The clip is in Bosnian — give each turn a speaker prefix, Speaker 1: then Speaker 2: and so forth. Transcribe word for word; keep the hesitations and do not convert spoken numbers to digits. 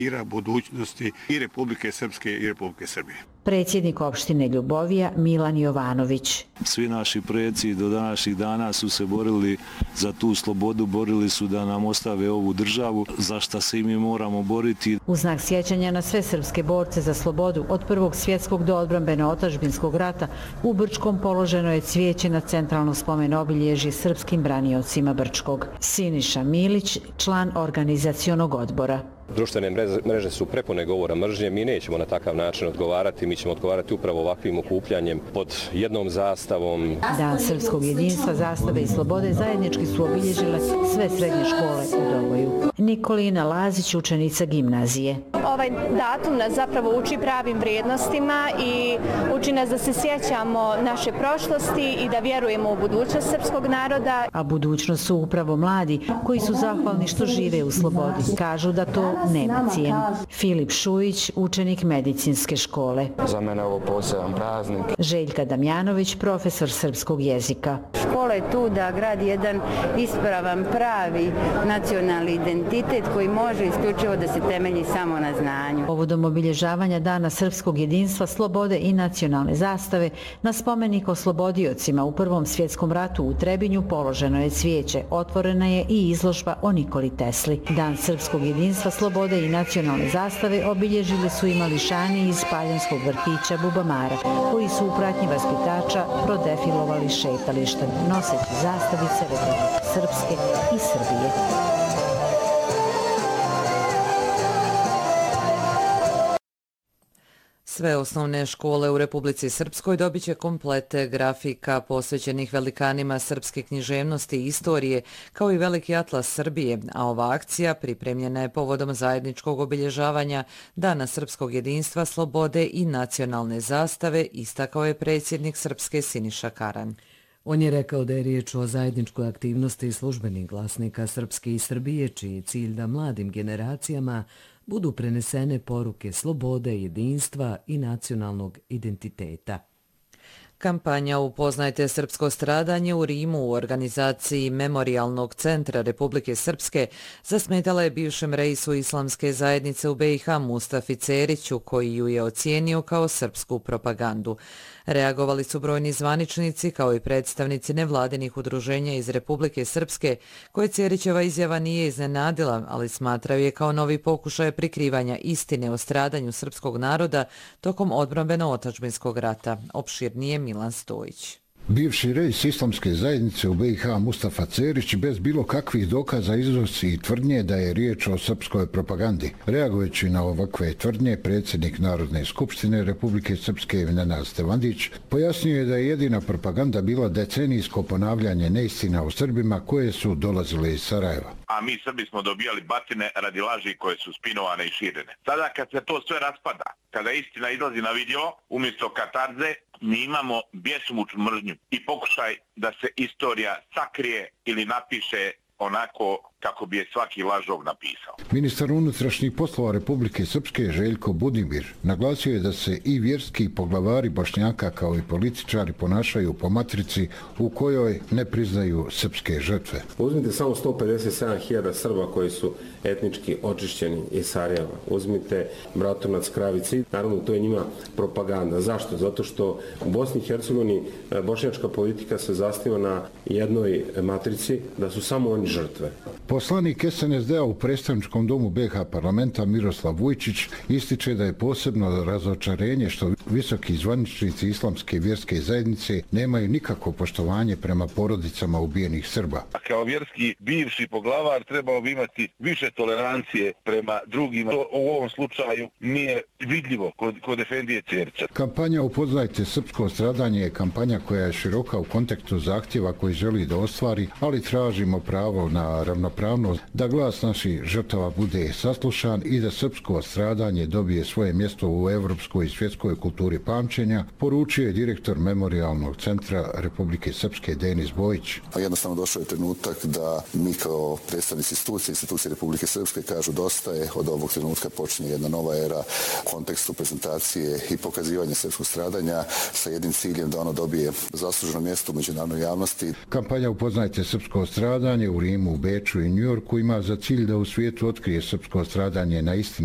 Speaker 1: ira budućnosti i Republike Srpske i Republike Srbije.
Speaker 2: Predsjednik opštine Ljubovija Milan Jovanović.
Speaker 3: Svi naši preci do današnjih dana su se borili za tu slobodu, borili su da nam ostave ovu državu, za što se i mi moramo boriti.
Speaker 2: U znak sjećanja na sve srpske borce za slobodu od Prvog svjetskog do odbrambeno-otadžbinskog rata u Brčkom položeno je cvijeće na centralno spomen obilježje srpskim braniocima Brčkog. Siniša Milić, član organizacionog odbora.
Speaker 4: Društvene mreže su prepune govora mržnje, mi nećemo na takav način odgovarati, mi ćemo odgovarati upravo ovakvim okupljanjem pod jednom zastavom.
Speaker 2: Dan srpskog jedinstva, zastave i slobode zajednički su obilježile sve srednje škole u Doboju. Nikolina Lazić, učenica gimnazije.
Speaker 5: Ovaj datum nas zapravo uči pravim vrijednostima i uči nas da se sjećamo naše prošlosti i da vjerujemo u budućnost srpskog naroda.
Speaker 2: A budućnost su upravo mladi koji su zahvalni što žive u slobodi. Kažu da to nema cijenu. Filip Šujić, učenik medicinske škole.
Speaker 6: Za mene ovo poseban praznik.
Speaker 2: Željka Damjanović, profesor srpskog jezika.
Speaker 7: Škola je tu da gradi jedan ispravan, pravi nacionalni identitet koji može isključivo da se temelji samo na znanju.
Speaker 2: Povodom obilježavanja Dana srpskog jedinstva, slobode i nacionalne zastave, na spomenik oslobodiocima u Prvom svjetskom ratu u Trebinju položeno je cvijeće. Otvorena je i izložba o Nikoli Tesli. Dan srpskog jedinstva, slobode i nacionalne zastave obilježili su i mališani iz Paljanskog vrtića Bubamara, koji su u pratnji vaspitača prodefilovali šetalištem, noseći zastavice Republike Srpske i Srbije.
Speaker 8: Sve osnovne škole u Republici Srpskoj dobit će komplete grafika posvećenih velikanima srpske književnosti i istorije, kao i veliki atlas Srbije, a ova akcija pripremljena je povodom zajedničkog obilježavanja Dana srpskog jedinstva, slobode i nacionalne zastave, istakao je predsjednik Srpske Siniša Karan.
Speaker 9: On je rekao da je riječ o zajedničkoj aktivnosti službenih glasnika Srpske i Srbije, čiji je cilj da mladim generacijama budu prenesene poruke slobode, jedinstva i nacionalnog identiteta.
Speaker 8: Kampanja Upoznajte srpsko stradanje u Rimu u organizaciji Memorijalnog centra Republike Srpske zasmetala je bivšem reisu islamske zajednice u be i ha Mustafi Ceriću, koji ju je ocijenio kao srpsku propagandu. Reagovali su brojni zvaničnici kao i predstavnici nevladinih udruženja iz Republike Srpske, koje Cerićeva izjava nije iznenadila, ali smatraju je kao novi pokušaj prikrivanja istine o stradanju srpskog naroda tokom odbrambeno-otadžbinskog rata. Opširnije Milan Stojić.
Speaker 10: Bivši reis islamske zajednice u be i ha Mustafa Cerić bez bilo kakvih dokaza iznosi i tvrdnje da je riječ o srpskoj propagandi. Reagujući na ovakve tvrdnje, predsjednik Narodne skupštine Republike Srpske Nenad Stevandić pojasnio je da je jedina propaganda bila decenijsko ponavljanje neistina o Srbima koje su dolazile iz Sarajeva.
Speaker 11: A mi Srbi smo dobijali batine radi laži koje su spinovane i širene. Sada kad se to sve raspada, kada istina izlazi na video, umjesto katarze, mi imamo bjesomučnu mržnju i pokušaj da se istorija sakrije ili napiše onako kako bi je svaki lažov napisao.
Speaker 10: Ministar unutrašnjih poslova Republike Srpske Željko Budimir naglasio je da se i vjerski poglavari Bošnjaka kao i političari ponašaju po matrici u kojoj ne priznaju srpske žrtve.
Speaker 4: Uzmite samo sto pedeset sedam hiljada Srba koji su etnički očišćeni iz Sarajeva. Uzmite Bratunac, Kravici. Naravno, to je njima propaganda. Zašto? Zato što u Bosni i Hercegovini bošnjačka politika se zasniva na jednoj matrici da su samo oni žrtve.
Speaker 10: Poslanik es en es de a u predstavničkom domu be ha parlamenta Miroslav Vujčić ističe da je posebno razočarenje što visoki zvaničnici islamske vjerske zajednice nemaju nikakvo poštovanje prema porodicama ubijenih Srba.
Speaker 11: A kao vjerski bivši poglavar trebao bi imati više tolerancije prema drugima. To u ovom slučaju nije vidljivo kod, kod Efendije Cerića.
Speaker 10: Kampanja Upoznajte srpsko stradanje je kampanja koja je široka u kontekstu zahtjeva koji želi da ostvari, ali tražimo pravo na ravnopravnost, da glas naših žrtava bude saslušan i da srpsko stradanje dobije svoje mjesto u evropskoj i svjetskoj kulturi pamćenja, poručio je direktor Memorijalnog centra Republike Srpske Denis Bojić.
Speaker 12: Jednostavno došao je trenutak da mi kao predstavnici institucije, institucije Republike Srpske kažu dosta je, od ovog trenutka počinje jedna nova era u kontekstu prezentacije i pokazivanja srpskog stradanja sa jednim ciljem da ono dobije zasluženo mjesto u međunarodnoj javnosti.
Speaker 10: Kampanja Upoznajte srpsko stradanje u Rimu, u Beču i New Yorku ima za cilj da u svijetu otkrije srpsko stradanje na istini